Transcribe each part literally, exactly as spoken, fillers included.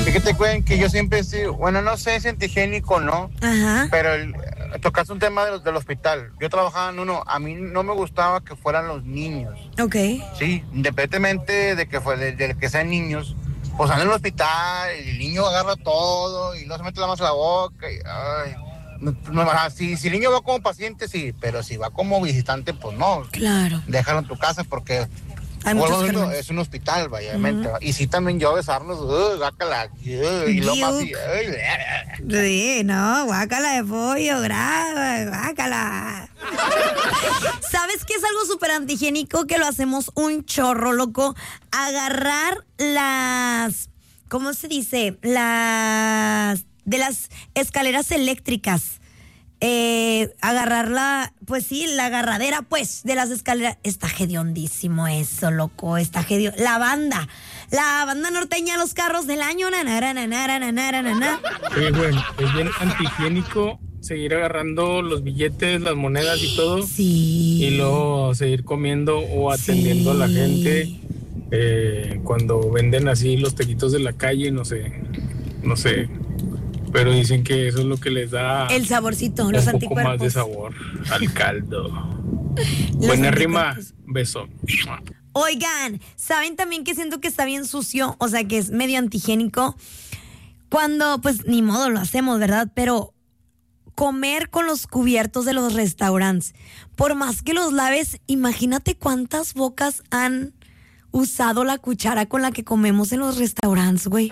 Fíjate, güey, que yo siempre sí, bueno, no sé si antigénico, ¿no? Ajá. Pero el, tocaste un tema de los, del hospital. Yo trabajaba en uno, a mí no me gustaba que fueran los niños. Ok. Sí, independientemente de que, fue, de, de que sean niños, pues salen al hospital, y el niño agarra todo y no se mete la mano en la boca. Y, ay, no, no, si, si el niño va como paciente, sí, pero si va como visitante, pues no. Claro. Déjalo en tu casa porque Hay muchos bueno, gérmenes. es un hospital, vaya, uh-huh. Y sí también yo besarnos, uh, guácala, uh, y lo más así. Uh, sí, no, guácala de pollo, grave, guácala. ¿Sabes qué es algo súper antigénico? Que lo hacemos un chorro, loco. Agarrar las, ¿cómo se dice? Las, de las escaleras eléctricas. Eh, agarrar la, pues sí, la agarradera, pues, de las escaleras. Está hediondísimo eso, loco, está hedión. La banda, la banda norteña de los carros del año, nanara, nanara, nanara, nanara. Oye, güey, es bien antihigiénico seguir agarrando los billetes, las monedas y todo. Sí. Y luego seguir comiendo o atendiendo sí. a la gente eh, cuando venden así los taquitos de la calle, no sé, no sé. Pero dicen que eso es lo que les da el saborcito, un los poco anticuerpos. Más de sabor al caldo. Buena rima, beso. Oigan, ¿saben también que siento que está bien sucio? O sea, que es medio antigénico. Cuando, pues, ni modo, lo hacemos, ¿verdad? Pero comer con los cubiertos de los restaurantes. Por más que los laves, imagínate cuántas bocas han usado la cuchara con la que comemos en los restaurantes, güey.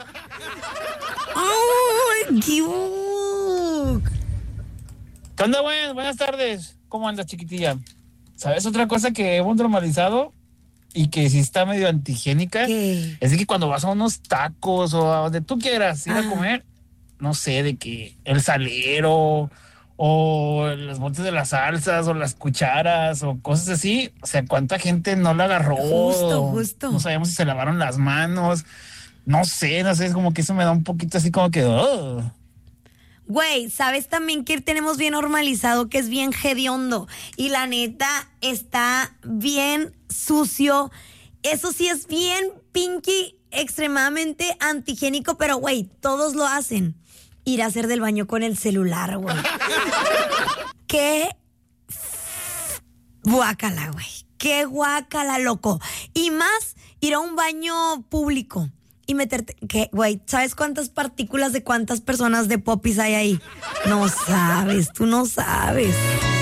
¡Ay, qué yuck! ¿Qué onda, güey? Buenas tardes. ¿Cómo andas, chiquitilla? ¿Sabes otra cosa que hemos normalizado y que sí está medio antihigiénica? ¿Qué? Es de que cuando vas a unos tacos o a donde tú quieras ir ah. a comer, no sé, de que el salero o los botes de las salsas o las cucharas o cosas así, o sea, ¿cuánta gente no la agarró? Justo, justo. No sabemos si se lavaron las manos. No sé, no sé, es como que eso me da un poquito así como que... Oh. Güey, ¿sabes también que tenemos bien normalizado que es bien hediondo? Y la neta está bien sucio. Eso sí es bien pinky, extremadamente antihigiénico, pero güey, todos lo hacen. Ir a hacer del baño con el celular, güey. Qué guácala, güey. Qué guácala, loco. Y más, ir a un baño público. Y meterte, que, güey, ¿sabes cuántas partículas de cuántas personas de popis hay ahí? No sabes, tú no sabes.